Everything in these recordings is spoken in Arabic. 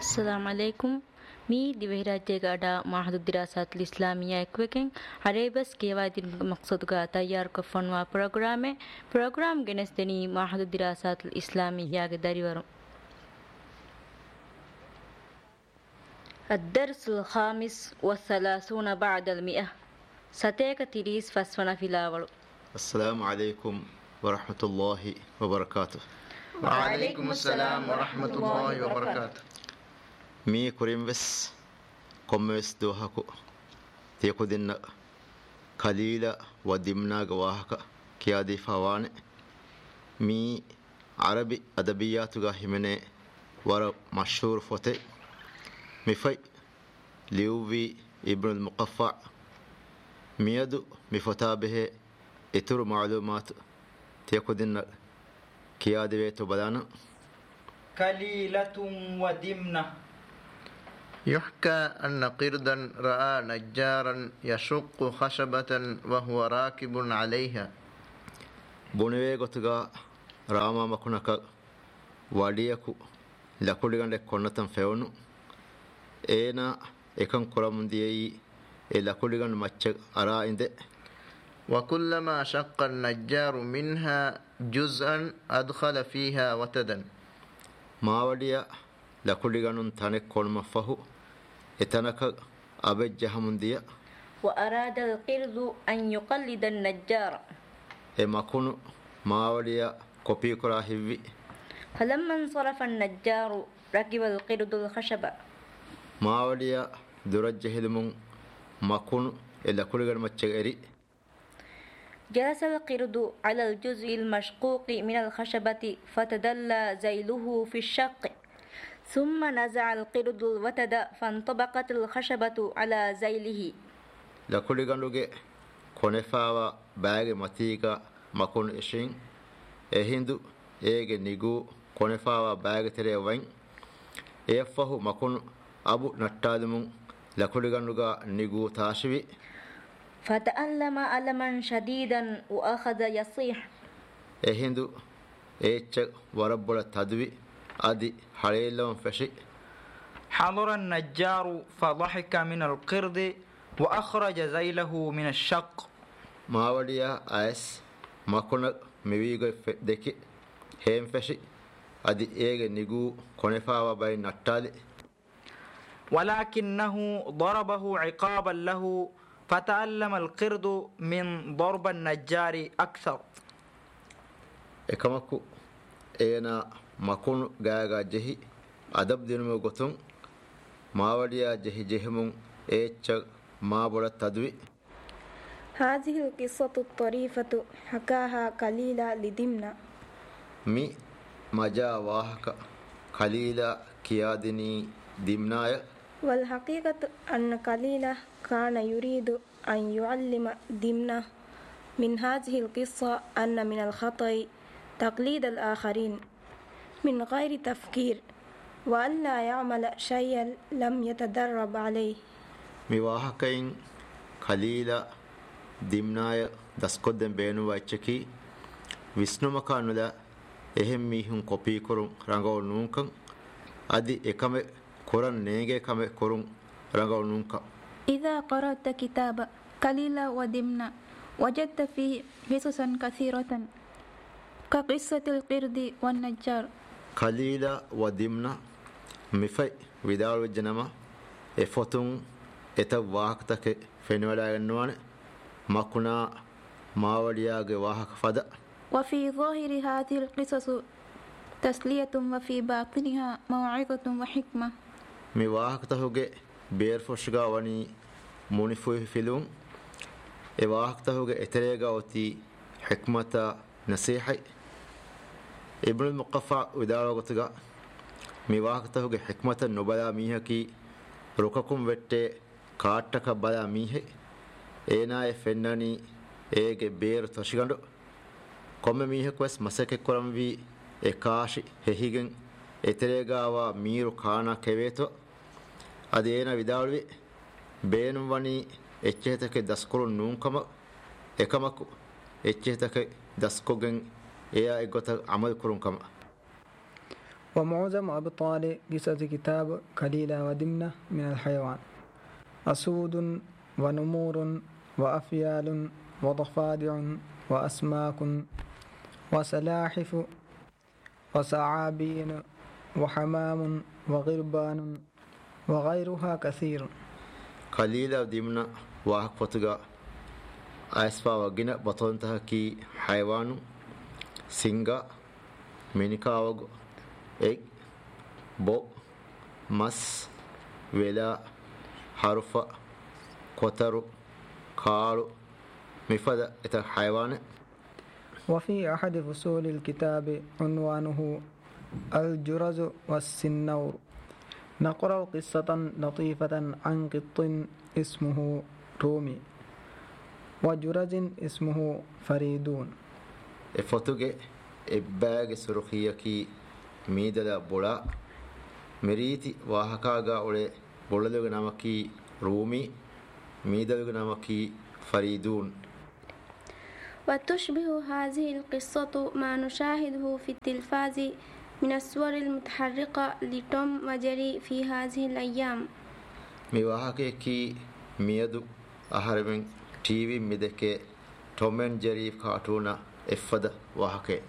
السلام عليكم. مي දිවෙහිරාජ්‍යගාඩා මාහදු දිරාසාත් ඉස්ලාමියා එක්වකෙන් අරේබස් කියවාදින් මක්සදුගා තයාර් කෆන්වා ප්‍රෝග්‍රෑම් ගෙනස් දෙනී මාහදු දිරාසාත් ඉස්ලාමියාගේ දරිවරු الدرس الخامس والثلاثون بعد المئة ستيك تريس فسفنا في لاولو. السلام عليكم ورحمة الله وبركاته. وعليكم السلام ورحمة الله وبركاته. مي كريمبس كومس دوهاكو تيكو دين قليلا ودمنا جواهك كيادي فوان مي عربي أدبيات جاهمنة ورا مشهور فتى مفي ليوفي ابن المقفع ميادو مفتابه إتر معلومات تيكو دين كيادي بيتو بدانا كليلة ودمنة. يحكى أن قردا رأى نجارا يشق خشبة وهو راكب عليها. بونيغوتغا راما مكونكا واديكو لكولغان كونتن فيونو اينا اكن كورامنديي لكولغان ماتش ارا اند. وكلما شق النجار منها جزءا أدخل فيها وتدا. ما وديا لكولغان تانك كون مفهو اتنك أبجهمنديا. وأراد القرد أن يقلد النجار ما كون ما وديا كوبي كراهيفي. فلما انصرف النجار ركب القرد الخشب. ما وديا درجه لمن ما كون إلا كولغان ماتشغري. جلس القرد على الجزء المشقوق من الخشبة فتدلى ذيله في الشق ثم نزع القرد الوتد فانطبقت الخشبة على ذيله. لكولغان لوغي كونفاوا باغ ماتيغا ماكون إشين هندو إيغي نيغو كونفاوا باغ تري وين إيفهو ماكون أبو نتالمون لكولغان لوغا نيغو تاشوي. فتألم ألما شديدا وأخذ يصيح. هندو إيتش وربولا تدوي أدي حريلون فشي. حضر النجار فضحك من القرد وأخرج ذيله من الشق. ما وديا آيس ما كنا ميويغو دكي هيم فشي أدي إيغ نيغو كونفاوا باي نتالي. ولكنه ضربه عقابا له فتألم القرد من ضرب النجار أكثر. إكماكو إينا ماكون غاغا جهي أدب دينمو غتون ما وديا جهي جهمون إيتش ما بولا تدوي. هذه القصة الطريفة حكاها قليلا لدمنة. مي مجا واهك قليلا كيادني دمنايا. والحقيقة أن قليلا كان يريد أن يعلم دمنة من هذه القصة أن من الخطأ تقليد الآخرين من غير تفكير وأن لا يعمل شيئا لم يتدرب عليه. ميواهكين خليلا دمنايا دسكودن بينو وايتشكي විස්නු මකානුලා එහෙම් මීහුන් කොපී කරුන් රංගව නුන්කන් අදි එකම කොරන් නේගේ කම කරුන් රංගව නුන්කන්. إذا قرأت كتاب قليلا ودمنة وجدت فيه قصصا كثيرة كقصة القرد والنجار. قليلا ودمنة مفي ودار الجنما إفتون إتواهكتك فينولا ينوان مكنا ماوليا جواهك فدا. وفي ظاهر هذه القصص تسلية وفي باطنها موعظة وحكمة. مواهكتهوجي بير فوشغا وني مونيفوي فيلون إواهكتهوجي إتريغا وتي حكمة نصيحة. ابن المقفع وداروغتغا مواهكتهوجي حكمة نبلا ميهكي رككم وتة كاتك بلا ميهي ඒනා ෆෙන්නනි ඒගේ බේර තොෂිගඬු කොම්ම මීහකවස් මසක කොරම් වී ඒකාශි හෙහිගෙන් එතරේගාවා මීරු කානා කෙවේතෝ අදේන විදාල්වි බේනුම් වනි එච්චේතක දස්කුරු නුන්කම එකමකු එච්චේතක දස්කොගෙන් එයා එගොත අමල් කුරුන්කම. ومعظم أبطال قصة كتاب كليلة ودمنة من الحيوان: أسود ونمور وأفيال وضفادع وأسماك وسلاحف وثعابين وحمام وغربان وغيرها كثير. كليلة ودمنة واحد فتغا أسفا وغنى بطنتها كي حيوان سينغا منكاوغ إك بو مس ولا حرف كتر كارو مفاد إتا حيوان. وفي أحد فصول الكتاب عنوانه الجرز والسنور نقرأ قصة لطيفة عن قط اسمه رومي وجرز اسمه فريدون. إفتوغي إباغ سرخيكي ميدلا بولا مريتي واحكاغا أولي بولدوغ نامكي رومي ميدلوغ نامكي فريدون. وتشبه هذه القصة ما نشاهده في التلفاز من الصور المتحركة لتوم وجيري في هذه الأيام. ميواحكي ميدو أهرمن تيوي ميدكي توم اند جيري كارتونا إفدا واحكي.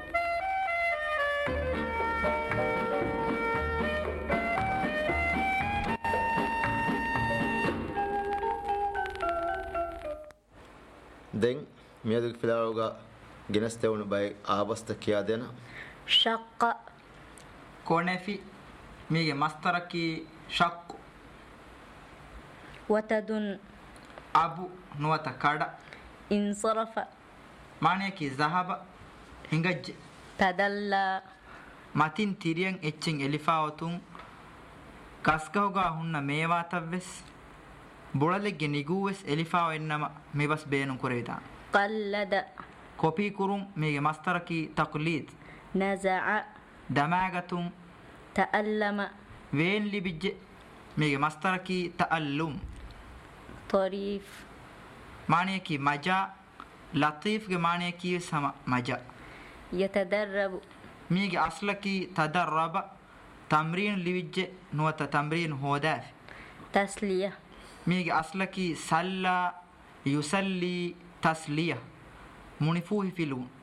دين ميدو فلاوغا جنستون باي آبست كيادنا شق كونفي ميجي مستركي شق وتد أبو نوتا كادا انصرف معنيكي ذهب هنجج تدلى ماتين تيريان اتشين إليفاوتون كاسكوغا هن ميواتبس بولالك نيغوس إليفاو إنما ميبس بينون كوريدا. قلد كوبي كوروم ميجي مستركي تقليد. نزع دماغتون تألم وين اللي بيجي ميجي مستركي تألم. طريف معنيكي مجا لطيف معنيكي سما مجا. يتدرب ميجي أصلكي تدرب تمرين اللي بيجي نوتا تمرين هوداف. تسلية ميجي أصلكي سلا يسلي تسلية منفوه فيلون